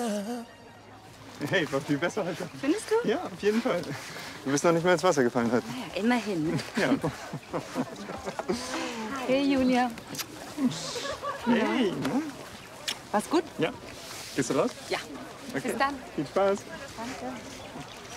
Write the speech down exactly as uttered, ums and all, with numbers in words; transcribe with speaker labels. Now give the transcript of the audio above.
Speaker 1: Hey, war viel besser heute.
Speaker 2: Findest du?
Speaker 1: Ja, auf jeden Fall. Du bist noch nicht mehr ins Wasser gefallen heute.
Speaker 2: Ja, immerhin.
Speaker 1: Ja.
Speaker 2: Hey, Julia.
Speaker 1: Hey, ne?
Speaker 2: War's gut?
Speaker 1: Ja. Gehst du raus?
Speaker 2: Ja.
Speaker 1: Okay.
Speaker 2: Bis dann.
Speaker 1: Viel Spaß.
Speaker 2: Danke.